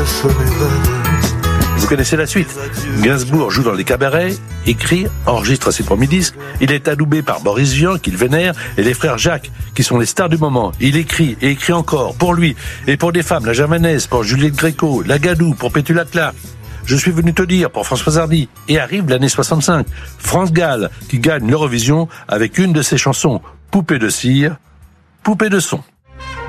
Vous connaissez la suite. Gainsbourg joue dans les cabarets, écrit, enregistre ses premiers disques. Il est adoubé par Boris Vian, qu'il vénère, et les frères Jacques, qui sont les stars du moment. Il écrit et écrit encore, pour lui, et pour des femmes, la Gervanaise, pour Juliette Gréco, la Gadou, pour Pétula Clark. Je suis venu te dire, pour Françoise Hardy. Et arrive l'année 65. France Gall, qui gagne l'Eurovision avec une de ses chansons, Poupée de cire, Poupée de son.